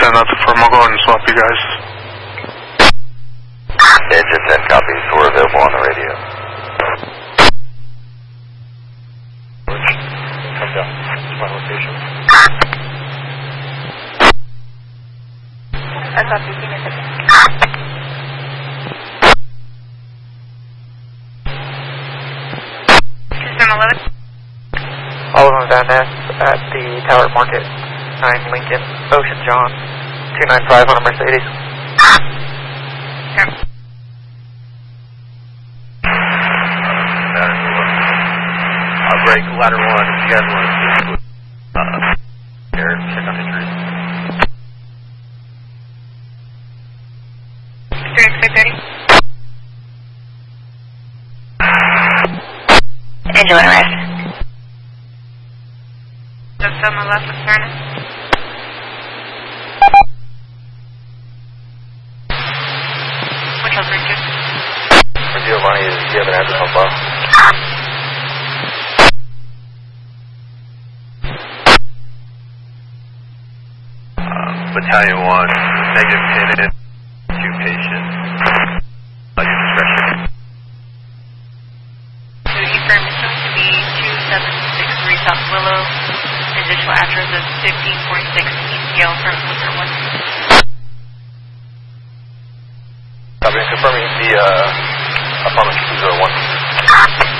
10 out to 4, I'll go ahead and swap you guys. Engine 10 copies, we're available on the radio. Come down to my location. I copy, give me a second. System 11. Oliver Van Ness at the Tower Market, 9 Lincoln, Ocean John, 295 on a Mercedes. Sure. Break ladder 1 if you guys want to here, check on injuries. 3630. Angel arrest. Just on the left of Sternum. Which I'll bring you. For Giovanni, do you have an address on file? Battalion 1, negative 10 in, 2 patients. At your discretion. So you confirm it's going to be 2763 South Willow. Additional address is 1546 East Yale from Liquor 1. I've been confirming the apartment 201.